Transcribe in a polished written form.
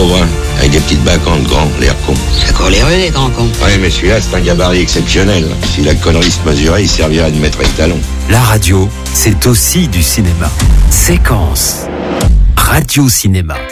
pauvre, hein, avec des petites bacantes grands, l'air con. C'est quoi les rues, les grands cons? Ouais, mais celui-là, c'est un gabarit exceptionnel. Si la connerie se mesurait, il servirait de maître étalon. La radio, c'est aussi du cinéma. Séquence. Radio Cinéma.